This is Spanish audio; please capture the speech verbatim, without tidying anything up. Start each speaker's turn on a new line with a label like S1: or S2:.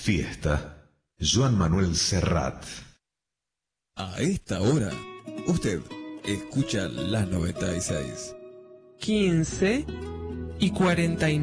S1: Fiesta. Joan Manuel Serrat.
S2: A esta hora, usted escucha la noventa y seis.
S3: quince y cuarenta y nueve.